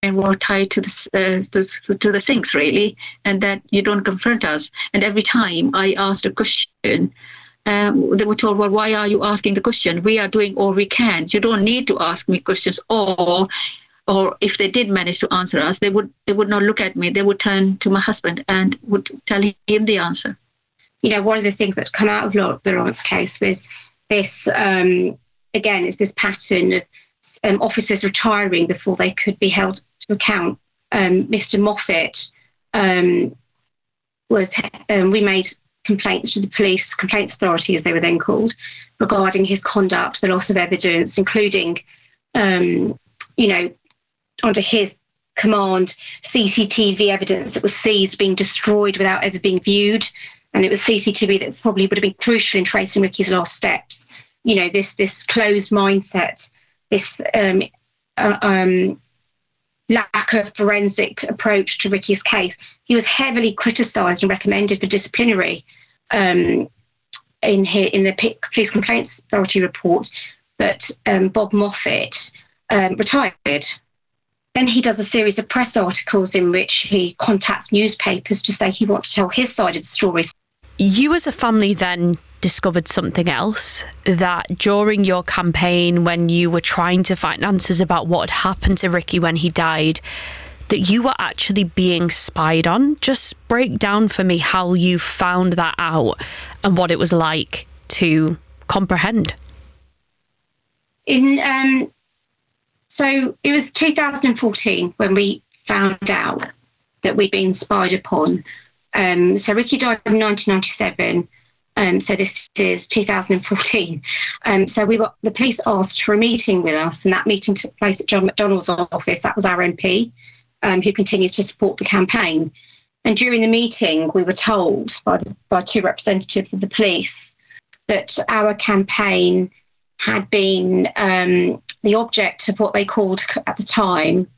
and were tied to the sinks, really, and that you don't confront us. And every time I asked a question, they were told, well, why are you asking the question? We are doing all we can. You don't need to ask me questions. Or if they did manage to answer us, they would not look at me. They would turn to my husband and would tell him the answer. One of the things that come out of the Lawrence case was this, again, it's this pattern of officers retiring before they could be held to account. Mr. Moffat we made complaints to the police, complaints authority as they were then called, regarding his conduct, the loss of evidence, including, under his command, CCTV evidence that was seized being destroyed without ever being viewed. And it was CCTV that probably would have been crucial in tracing Ricky's last steps. This closed mindset, this lack of forensic approach to Ricky's case. He was heavily criticised and recommended for disciplinary in the Police Complaints Authority report. But Bob Moffat retired. Then he does a series of press articles in which he contacts newspapers to say he wants to tell his side of the story. You as a family then discovered something else, that during your campaign, when you were trying to find answers about what had happened to Ricky when he died, that you were actually being spied on. Just break down for me how you found that out and what it was like to comprehend. So it was 2014 when we found out that we'd been spied upon. So Ricky died in 1997. So this is 2014. So the police asked for a meeting with us, and that meeting took place at John McDonnell's office. That was our MP, who continues to support the campaign. And during the meeting, we were told by two representatives of the police that our campaign had been the object of what they called at the time